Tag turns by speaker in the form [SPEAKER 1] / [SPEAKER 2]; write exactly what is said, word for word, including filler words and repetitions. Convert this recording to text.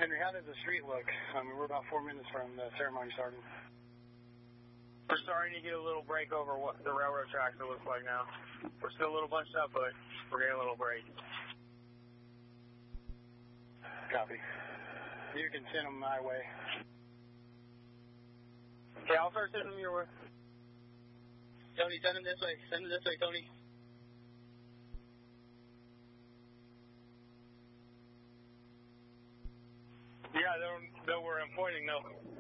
[SPEAKER 1] Henry, how does the street look? I mean, we're about four minutes from the ceremony starting.
[SPEAKER 2] We're starting to get a little break over what the railroad tracks it looks like now. We're still a little bunched up, but we're getting a little break.
[SPEAKER 1] Copy. You can send them my way.
[SPEAKER 2] Okay, I'll start sending them your way.
[SPEAKER 3] Tony, send them this way. Send them this way, Tony.
[SPEAKER 2] Yeah, they're, they're where I'm pointing, no.